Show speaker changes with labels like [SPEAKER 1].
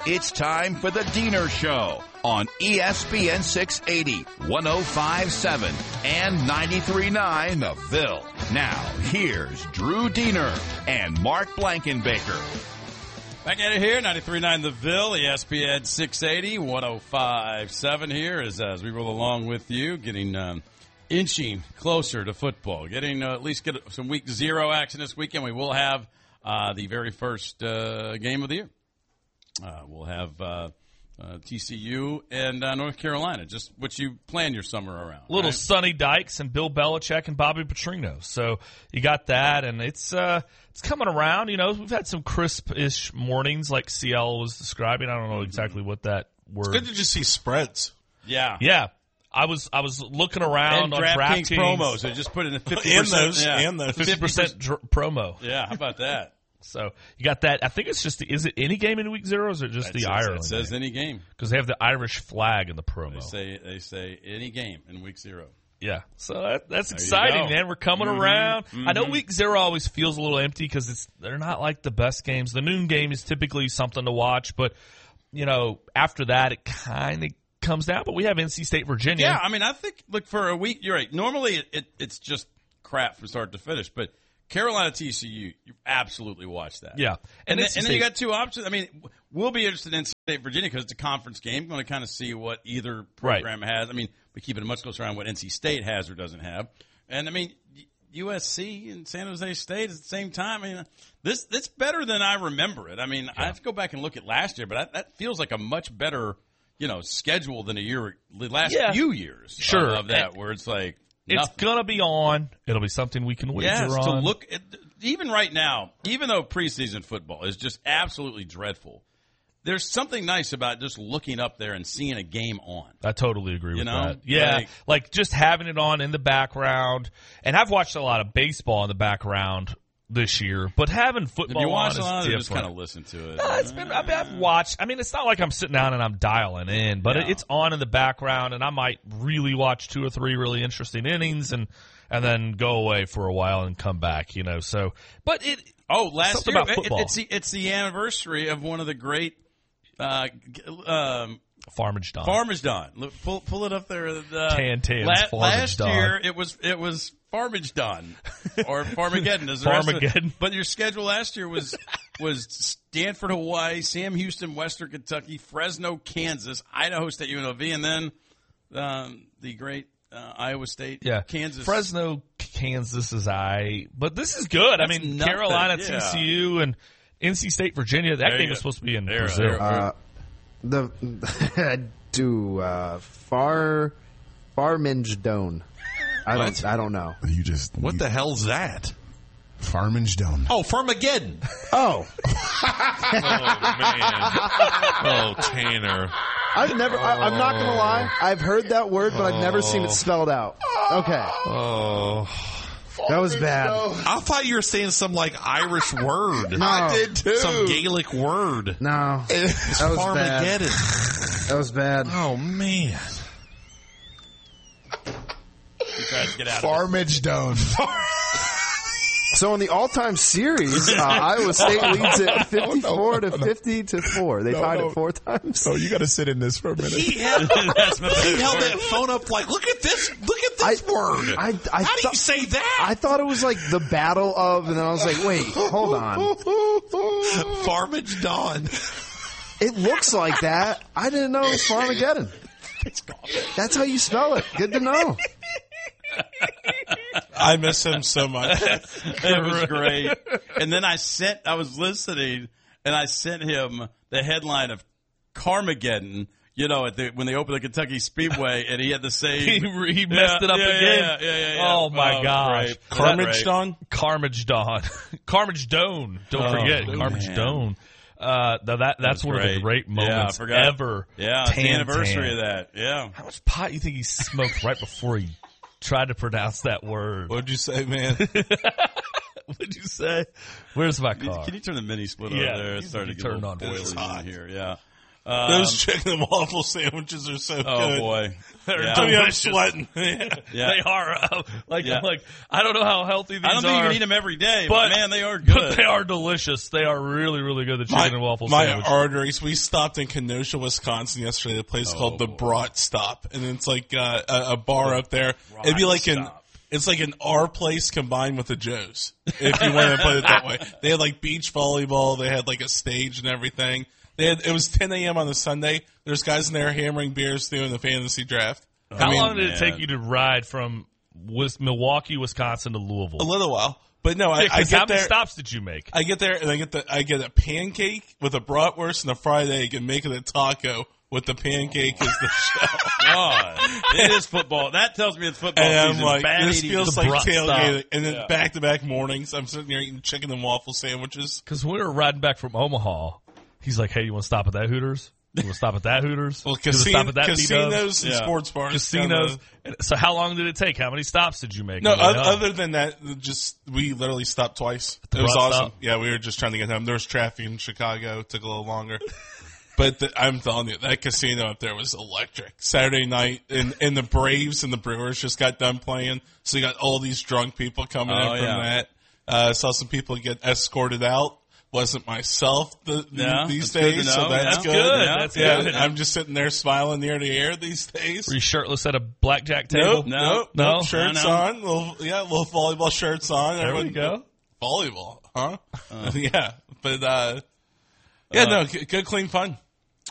[SPEAKER 1] It's time for the Diener Show on ESPN 680, 105.7, and 93.9 The Ville. Now, here's Drew Diener and Mark Blankenbaker.
[SPEAKER 2] Back at it here, 93.9 The Ville, ESPN 680, 105.7 here as we roll along with you, getting inching closer to football, getting at least get some week 0 action this weekend. We will have the very first game of the year. We'll have TCU and North Carolina, just what you plan your summer around.
[SPEAKER 3] Little
[SPEAKER 2] right?
[SPEAKER 3] Sonny Dykes and Bill Belichick and Bobby Petrino. So you got that, and it's coming around. You know, we've had some crisp-ish mornings like CL was describing. I don't know exactly what that word.
[SPEAKER 4] It's good to just see spreads.
[SPEAKER 2] Yeah.
[SPEAKER 3] Yeah. I was looking around on DraftKings
[SPEAKER 2] promos. They just put in a 50%.
[SPEAKER 4] And those.
[SPEAKER 3] 50% promo.
[SPEAKER 2] Yeah, how about that?
[SPEAKER 3] So you got that. I think it's just is it any game in week 0 or is it just the Ireland?
[SPEAKER 2] It says any game.
[SPEAKER 3] Because they have the Irish flag in the promo.
[SPEAKER 2] They say any game in week 0.
[SPEAKER 3] Yeah, so that's exciting, man. We're coming around. I know week 0 always feels a little empty because they're not like the best games. The noon game is typically something to watch, but you know after that it kind of comes down. But we have NC State, Virginia.
[SPEAKER 2] Yeah, I mean I think look for a week. You're right. Normally it's just crap from start to finish, but Carolina TCU, you absolutely watch that.
[SPEAKER 3] Yeah,
[SPEAKER 2] and then you got two options. I mean, we'll be interested in NC State, Virginia because it's a conference game. Going to kind of see what either program has. I mean, we keep it much closer on what NC State has or doesn't have. And I mean, USC and San Jose State at the same time. I mean, it's better than I remember it. I mean, I have to go back and look at last year, but that feels like a much better, schedule than the last few years.
[SPEAKER 3] Sure,
[SPEAKER 2] of that where it's like.
[SPEAKER 3] It's going to be on. It'll be something we can wager on.
[SPEAKER 2] To look at, even right now, even though preseason football is just absolutely dreadful, there's something nice about just looking up there and seeing a game on.
[SPEAKER 3] I totally agree with that. Yeah, like just having it on in the background. And I've watched a lot of baseball in the background this year, but having football on is different.
[SPEAKER 2] Just kind of listen to it.
[SPEAKER 3] I've watched. I mean, it's not like I'm sitting down and I'm dialing in, but it's on in the background, and I might really watch 2 or 3 really interesting innings, and then go away for a while and come back. So but it.
[SPEAKER 2] Oh, last year
[SPEAKER 3] about football.
[SPEAKER 2] It's the anniversary of one of the great.
[SPEAKER 3] Farmage Dawn.
[SPEAKER 2] Farmage Dawn. Pull it up there.
[SPEAKER 3] Last
[SPEAKER 2] year it was Farmage Dawn or Farmageddon.
[SPEAKER 3] Farmageddon.
[SPEAKER 2] But your schedule last year was Stanford, Hawaii, Sam Houston, Western Kentucky, Fresno, Kansas, Idaho State, UNLV, and then the great Iowa State, Kansas.
[SPEAKER 3] Fresno, Kansas is but this is good.
[SPEAKER 2] That's
[SPEAKER 3] Carolina, TCU, and NC State, Virginia. That game was supposed to be in Brazil.
[SPEAKER 5] Farmage Dawn. I don't know.
[SPEAKER 4] What the hell's that?
[SPEAKER 6] Farmage Dawn.
[SPEAKER 4] Oh, Farmageddon.
[SPEAKER 5] Oh.
[SPEAKER 4] Oh, Tanner.
[SPEAKER 5] I'm not going to lie. I've heard that word, but I've never seen it spelled out. Okay.
[SPEAKER 4] Oh.
[SPEAKER 5] That was bad.
[SPEAKER 4] I thought you were saying some Irish word.
[SPEAKER 5] No.
[SPEAKER 4] I did too. Some Gaelic word.
[SPEAKER 5] No.
[SPEAKER 4] It's
[SPEAKER 5] that was
[SPEAKER 4] Farmageddon.
[SPEAKER 5] Bad. That was bad.
[SPEAKER 4] Oh, man.
[SPEAKER 2] You tried to get out
[SPEAKER 6] Farmage Dawn.
[SPEAKER 5] So in the all-time series, Iowa State leads it 54 to 50 to 4. They tied it 4 times.
[SPEAKER 6] So you got to sit in this for a minute.
[SPEAKER 4] He held that phone up look at this word. How do you say that?
[SPEAKER 5] I thought it was like the battle of, and then I was like, wait, hold on.
[SPEAKER 4] Farmage Dawn.
[SPEAKER 5] It looks like that. I didn't know it was Farmageddon. That's how you spell it. Good to know.
[SPEAKER 4] I miss him so much.
[SPEAKER 2] It was great. And then I was listening, and I sent him the headline of Carmageddon, when they opened the Kentucky Speedway, and he had the same.
[SPEAKER 3] he messed it up again.
[SPEAKER 2] Yeah.
[SPEAKER 3] Oh, my gosh.
[SPEAKER 4] Carmage Dawn?
[SPEAKER 3] Carmage Dawn. Carmage Dawn. Don't forget. Carmage Dawn. That's one of the great moments ever.
[SPEAKER 2] Yeah, it's the anniversary of that. Yeah.
[SPEAKER 3] How much pot do you think he smoked right before he tried to pronounce that word?
[SPEAKER 4] What'd you say, man?
[SPEAKER 3] What'd you say? Where's my car?
[SPEAKER 2] Can you turn the mini split over there? It's starting to get
[SPEAKER 3] turned on.
[SPEAKER 2] boiling in here. Yeah.
[SPEAKER 4] Those chicken and waffle sandwiches are so good.
[SPEAKER 2] Oh boy.
[SPEAKER 4] I mean, I'm sweating.
[SPEAKER 2] Yeah.
[SPEAKER 3] They are. I'm like, I don't know how healthy these are.
[SPEAKER 2] I don't think you can eat them every day, but man, they are
[SPEAKER 3] But
[SPEAKER 2] good.
[SPEAKER 3] they are delicious. They are really, really good, the chicken and waffle sandwich.
[SPEAKER 4] My arteries, we stopped in Kenosha, Wisconsin yesterday, at a place called the Brat Stop. And it's like a bar up there. It'd be like it's like an R place combined with a Joe's, if you want to put it that way. They had like beach volleyball. They had like a stage and everything. It was 10 a.m. on a Sunday. There's guys in there hammering beers doing the fantasy draft.
[SPEAKER 3] How long did it take you to ride from Milwaukee, Wisconsin to Louisville?
[SPEAKER 4] A little while. But no, I get
[SPEAKER 3] how
[SPEAKER 4] there.
[SPEAKER 3] many stops did you make?
[SPEAKER 4] I get there and I get a pancake with a bratwurst and a fried egg and make it a taco with the pancake as the shell.
[SPEAKER 2] God, it is football. That tells me it's football
[SPEAKER 4] And
[SPEAKER 2] season.
[SPEAKER 4] I'm like,
[SPEAKER 2] Bad
[SPEAKER 4] this
[SPEAKER 2] eating
[SPEAKER 4] feels
[SPEAKER 2] the
[SPEAKER 4] like
[SPEAKER 2] brat
[SPEAKER 4] tailgating.
[SPEAKER 2] stuff.
[SPEAKER 4] And then back-to-back mornings, I'm sitting there eating chicken and waffle sandwiches.
[SPEAKER 3] Because when we were riding back from Omaha, he's like, hey, you want to stop at that Hooters? You want to stop at that Hooters?
[SPEAKER 4] Well,
[SPEAKER 3] You wanna stop at that
[SPEAKER 4] casinos and
[SPEAKER 3] B-Dubs?
[SPEAKER 4] sports bars.
[SPEAKER 3] Casinos. So how long did it take? How many stops did you make?
[SPEAKER 4] No,
[SPEAKER 3] on the way home?
[SPEAKER 4] other than that, we literally stopped twice. It was
[SPEAKER 3] brat
[SPEAKER 4] awesome.
[SPEAKER 3] stop?
[SPEAKER 4] Yeah, we were just trying to get home. There was traffic in Chicago. It took a little longer. But I'm telling you, that casino up there was electric. Saturday night, and the Braves and the Brewers just got done playing. So you got all these drunk people coming in from that. Saw some people get escorted out. Wasn't myself these days, so that's good.
[SPEAKER 3] That's good.
[SPEAKER 4] I'm just sitting there smiling ear to ear these days.
[SPEAKER 3] Were you shirtless at a blackjack table?
[SPEAKER 4] Nope. Shirts on. Little volleyball shirts on.
[SPEAKER 3] There we go.
[SPEAKER 4] Volleyball, huh? Yeah. But, good clean fun.